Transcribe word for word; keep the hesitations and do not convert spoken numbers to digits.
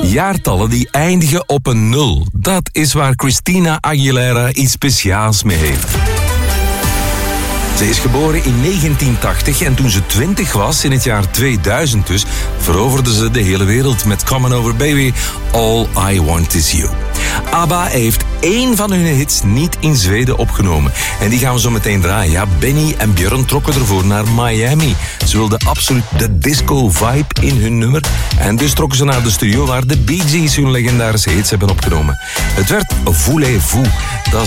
Jaartallen die eindigen op een nul. Dat is waar Christina Aguilera iets speciaals mee heeft. Ze is geboren in negentien tachtig en toen ze twintig was, in het jaar tweeduizend dus, veroverde ze de hele wereld met Come On Over Baby, All I Want Is You. ABBA heeft één van hun hits niet in Zweden opgenomen. En die gaan we zo meteen draaien. Ja, Benny en Björn trokken ervoor naar Miami. Ze wilden absoluut de disco-vibe in hun nummer. En dus trokken ze naar de studio waar de Bee Gees hun legendarische hits hebben opgenomen. Het werd Voulez-vous. Dat